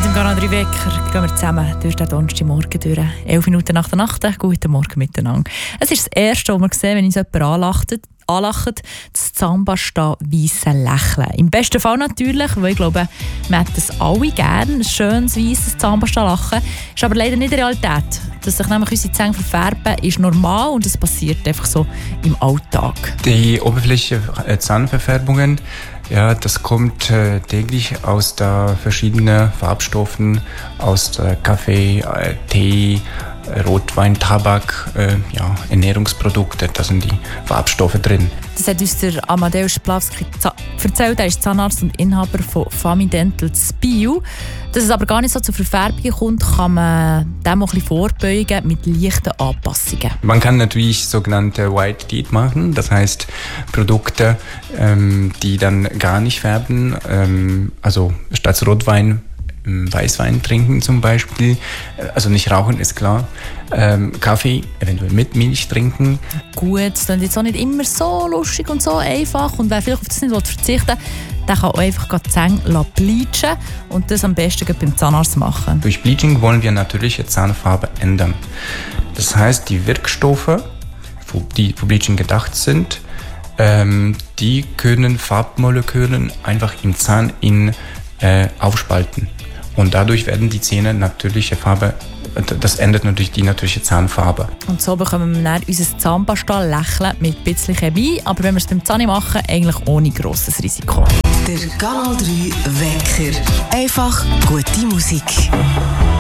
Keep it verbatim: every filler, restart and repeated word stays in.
Mit dem Kanal drei Wecker gehen wir zusammen durch den Donnerstagmorgen durch. elf Minuten nach der Nacht. Guten Morgen miteinander. Es ist das Erste, was wir sehen, wenn uns jemand anlacht. anlacht, das Zahnpasta-weisse Lächeln. Im besten Fall natürlich, weil ich glaube, wir hätten das alle gerne, ein schönes, weisses Zahnpasta-Lachen. Ist aber leider nicht die Realität. Dass sich nämlich unsere Zähne verfärben, ist normal und es passiert einfach so im Alltag. Die oberflächliche Zahnverfärbungen, ja, das kommt äh, täglich aus der verschiedenen Farbstoffen, aus der Kaffee, äh, Tee, Rotwein, Tabak, äh, ja, Ernährungsprodukte, da sind die Farbstoffe drin. Das hat uns der Amadeus Splawski erzählt. Er ist Zahnarzt und Inhaber von Famidental Bio. Dass es aber gar nicht so zu Verfärbungen kommt, kann man dem auch ein bisschen vorbeugen mit leichten Anpassungen. Man kann natürlich sogenannte White Teeth machen, das heißt Produkte, ähm, die dann gar nicht färben, ähm, also statt Rotwein Weißwein trinken zum Beispiel, also nicht rauchen ist klar, ähm, Kaffee eventuell mit Milch trinken. Gut, das ist jetzt auch nicht immer so lustig und so einfach und wer vielleicht auf das nicht verzichten will, der kann auch einfach die Zähne bleachen und das am besten beim Zahnarzt machen. Durch Bleaching wollen wir natürliche Zahnfarbe ändern. Das heißt, die Wirkstoffe, die für Bleaching gedacht sind, ähm, die können Farbmoleküle einfach im Zahn in, äh, aufspalten. Und dadurch werden die Zähne natürliche Farbe, das ändert natürlich die natürliche Zahnfarbe. Und so bekommen wir dann unser Zahnpasta-Lächeln mit ein bisschen Chemie, aber wenn wir es beim Zahn machen, eigentlich ohne grosses Risiko. Der Kanal drei Wecker. Einfach gute Musik.